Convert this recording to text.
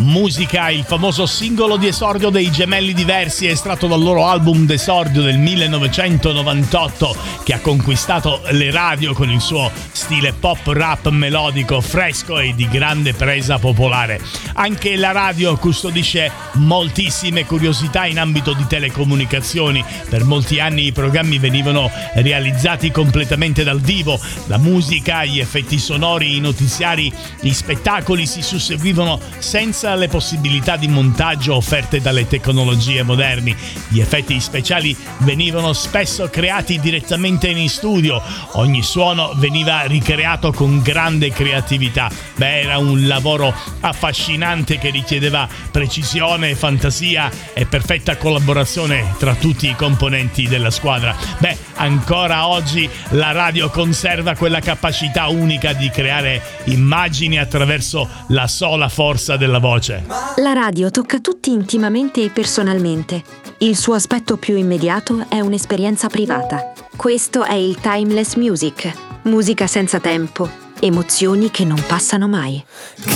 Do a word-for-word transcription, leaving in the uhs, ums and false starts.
Musica, il famoso singolo di esordio dei Gemelli Diversi, estratto dal loro album d'esordio del millenovecentonovantotto, che ha conquistato le radio con il suo stile pop rap melodico, fresco e di grande presa popolare. Anche la radio custodisce moltissime curiosità in ambito di telecomunicazioni. Per molti anni i programmi venivano realizzati completamente dal vivo. La musica, gli effetti sonori, i notiziari, gli spettacoli si susseguivano senza le possibilità di montaggio offerte dalle tecnologie moderni. Gli effetti speciali venivano spesso creati direttamente in studio. Ogni suono veniva ricreato con grande creatività. Beh, era un lavoro affascinante che richiedeva precisione, fantasia e perfetta collaborazione tra tutti i componenti della squadra. Beh, ancora oggi la radio conserva quella capacità unica di creare immagini attraverso la sola forza della voce. La radio tocca tutti intimamente e personalmente. Il suo aspetto più immediato è un'esperienza privata. Questo è il Timeless Music. Musica senza tempo, emozioni che non passano mai.